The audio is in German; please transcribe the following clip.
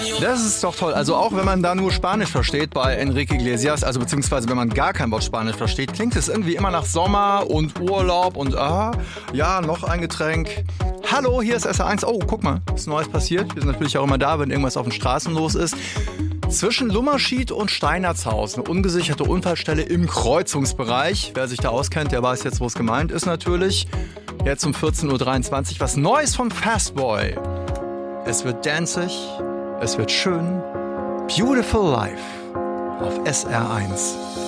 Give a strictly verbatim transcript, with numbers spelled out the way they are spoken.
Das ist doch toll. Also auch wenn man da nur Spanisch versteht bei Enrique Iglesias, also beziehungsweise wenn man gar kein Wort Spanisch versteht, klingt es irgendwie immer nach Sommer und Urlaub und aha, ja, noch ein Getränk. Hallo, hier ist S R eins. Oh, guck mal, ist Neues passiert. Wir sind natürlich auch immer da, wenn irgendwas auf den Straßen los ist. Zwischen Lummerschied und Steinertshaus, eine ungesicherte Unfallstelle im Kreuzungsbereich. Wer sich da auskennt, der weiß jetzt, wo es gemeint ist natürlich. Jetzt um vierzehn Uhr dreiundzwanzig was Neues von Fastboy. Es wird danzig, es wird schön. Beautiful Life auf S R eins.